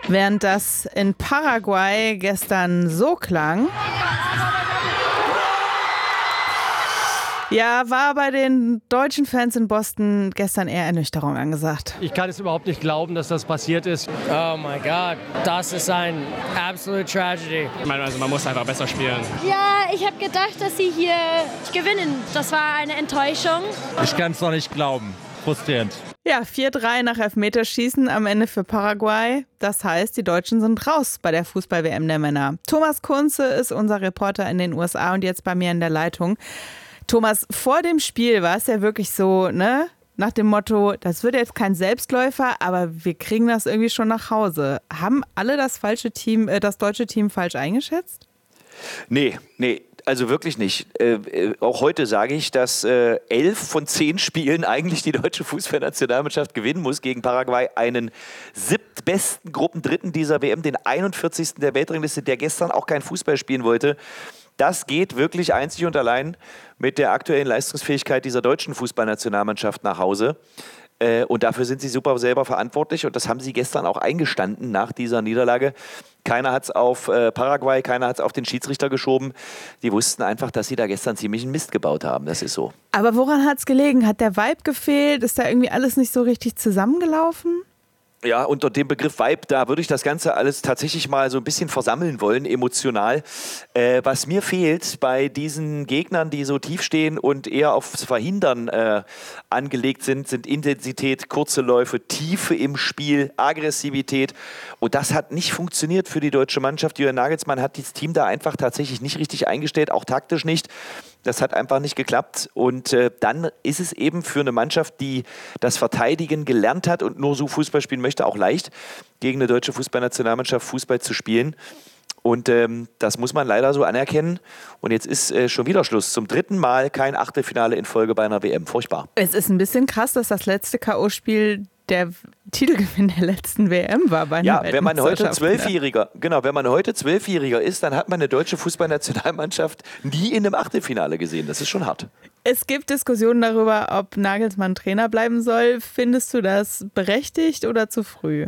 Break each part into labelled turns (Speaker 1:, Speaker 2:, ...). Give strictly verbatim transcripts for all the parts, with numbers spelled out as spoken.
Speaker 1: Während das in Paraguay gestern so klang, ja, war bei den deutschen Fans in Boston gestern eher Ernüchterung angesagt.
Speaker 2: Ich kann es überhaupt nicht glauben, dass das passiert ist.
Speaker 3: Oh mein Gott, das ist ein absolute Tragedy.
Speaker 4: Ich meine, also man muss einfach besser spielen.
Speaker 5: Ja, ich habe gedacht, dass sie hier gewinnen. Das war eine Enttäuschung.
Speaker 6: Ich kann es noch nicht glauben. Frustrierend.
Speaker 1: Ja, vier drei nach Elfmeterschießen am Ende für Paraguay. Das heißt, die Deutschen sind raus bei der Fußball-W M der Männer. Thomas Kunze ist unser Reporter in den U S A und jetzt bei mir in der Leitung. Thomas, vor dem Spiel war es ja wirklich so, ne, nach dem Motto, das wird jetzt kein Selbstläufer, aber wir kriegen das irgendwie schon nach Hause. Haben alle das falsche Team, äh, das deutsche Team falsch eingeschätzt?
Speaker 7: Nee, nee. Also wirklich nicht. Äh, äh, auch heute sage ich, dass äh, elf von zehn Spielen eigentlich die deutsche Fußballnationalmannschaft gewinnen muss gegen Paraguay. Einen siebtbesten Gruppendritten dieser W M, den einundvierzigsten der Weltrangliste, der gestern auch kein Fußball spielen wollte. Das geht wirklich einzig und allein mit der aktuellen Leistungsfähigkeit dieser deutschen Fußballnationalmannschaft nach Hause. Äh, und dafür sind sie super selber verantwortlich. Und das haben sie gestern auch eingestanden nach dieser Niederlage. Keiner hat es auf äh, Paraguay, keiner hat es auf den Schiedsrichter geschoben. Die wussten einfach, dass sie da gestern ziemlich einen Mist gebaut haben. Das ist so.
Speaker 1: Aber woran hat es gelegen? Hat der Vibe gefehlt? Ist da irgendwie alles nicht so richtig zusammengelaufen?
Speaker 7: Ja, unter dem Begriff Vibe, da würde ich das Ganze alles tatsächlich mal so ein bisschen versammeln wollen, emotional. Äh, was mir fehlt bei diesen Gegnern, die so tief stehen und eher aufs Verhindern äh, angelegt sind, sind Intensität, kurze Läufe, Tiefe im Spiel, Aggressivität. Und das hat nicht funktioniert für die deutsche Mannschaft. Julian Nagelsmann hat das Team da einfach tatsächlich nicht richtig eingestellt, auch taktisch nicht. Das hat einfach nicht geklappt und äh, dann ist es eben für eine Mannschaft, die das Verteidigen gelernt hat und nur so Fußball spielen möchte, auch leicht, gegen eine deutsche Fußballnationalmannschaft Fußball zu spielen. Und ähm, das muss man leider so anerkennen. Und jetzt ist äh, schon wieder Schluss. Zum dritten Mal kein Achtelfinale in Folge bei einer W M. Furchtbar.
Speaker 1: Es ist ein bisschen krass, dass das letzte K O-Spiel der Titelgewinn der letzten W M war bei einer
Speaker 7: Ja, wenn man heute
Speaker 1: Weltmeisterschaft,
Speaker 7: Zwölfjähriger, genau, wenn man heute Zwölfjähriger ist, dann hat man eine deutsche Fußballnationalmannschaft nie in einem Achtelfinale gesehen. Das ist schon hart.
Speaker 1: Es gibt Diskussionen darüber, ob Nagelsmann Trainer bleiben soll. Findest du das berechtigt oder zu früh?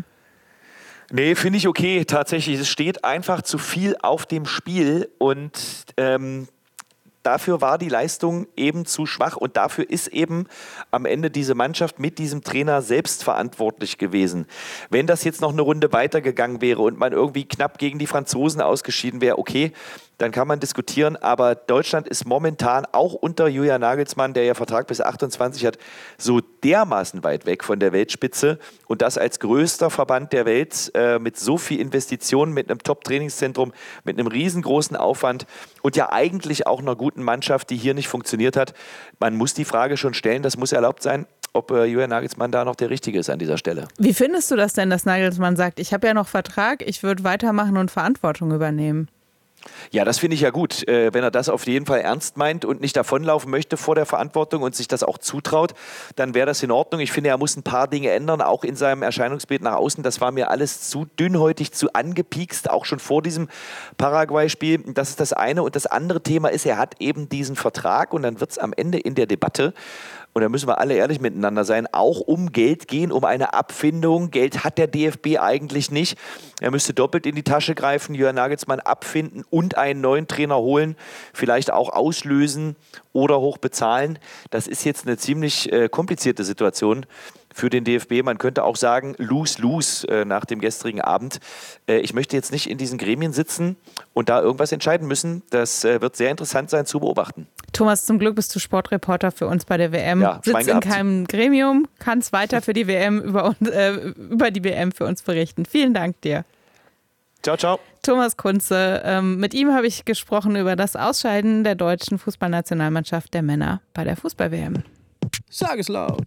Speaker 7: Nee, finde ich okay, tatsächlich. Es steht einfach zu viel auf dem Spiel und ähm, dafür war die Leistung eben zu schwach und dafür ist eben am Ende diese Mannschaft mit diesem Trainer selbst verantwortlich gewesen. Wenn das jetzt noch eine Runde weitergegangen wäre und man irgendwie knapp gegen die Franzosen ausgeschieden wäre, okay, dann kann man diskutieren, aber Deutschland ist momentan auch unter Julian Nagelsmann, der ja Vertrag bis achtundzwanzig hat, so dermaßen weit weg von der Weltspitze und das als größter Verband der Welt äh, mit so viel Investitionen, mit einem Top-Trainingszentrum, mit einem riesengroßen Aufwand und ja eigentlich auch einer guten Mannschaft, die hier nicht funktioniert hat. Man muss die Frage schon stellen, das muss erlaubt sein, ob äh, Julian Nagelsmann da noch der Richtige ist an dieser Stelle.
Speaker 1: Wie findest du das denn, dass Nagelsmann sagt, ich habe ja noch Vertrag, ich würde weitermachen und Verantwortung übernehmen?
Speaker 7: Ja, das finde ich ja gut. Äh, wenn er das auf jeden Fall ernst meint und nicht davonlaufen möchte vor der Verantwortung und sich das auch zutraut, dann wäre das in Ordnung. Ich finde, er muss ein paar Dinge ändern, auch in seinem Erscheinungsbild nach außen. Das war mir alles zu dünnhäutig, zu angepiekst, auch schon vor diesem Paraguay-Spiel. Das ist das eine. Und das andere Thema ist, er hat eben diesen Vertrag und dann wird es am Ende in der Debatte, und da müssen wir alle ehrlich miteinander sein, auch um Geld gehen, um eine Abfindung. Geld hat der D F B eigentlich nicht. Er müsste doppelt in die Tasche greifen, Julian Nagelsmann abfinden und einen neuen Trainer holen, vielleicht auch auslösen oder hoch bezahlen. Das ist jetzt eine ziemlich äh, komplizierte Situation für den D F B. Man könnte auch sagen, lose-lose äh, nach dem gestrigen Abend. Äh, ich möchte jetzt nicht in diesen Gremien sitzen und da irgendwas entscheiden müssen. Das äh, wird sehr interessant sein zu beobachten.
Speaker 1: Thomas, zum Glück bist du Sportreporter für uns bei der W M.
Speaker 7: Ja,
Speaker 1: Sitzt in keinem Gremium, kannst weiter für die W M über, uns, äh, über die W M für uns berichten. Vielen Dank dir.
Speaker 7: Ciao, ciao.
Speaker 1: Thomas Kunze, ähm, mit ihm habe ich gesprochen über das Ausscheiden der deutschen Fußballnationalmannschaft der Männer bei der Fußball-W M.
Speaker 8: Sag es laut.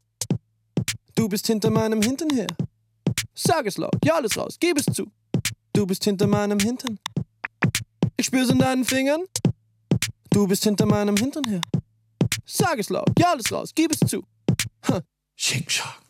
Speaker 8: Du bist hinter meinem Hintern her. Sag es laut, ja alles raus, gib es zu. Du bist hinter meinem Hintern. Ich spür's in deinen Fingern. Du bist hinter meinem Hintern her. Sag es laut, ja alles raus, gib es zu. Huh. Shing Shong.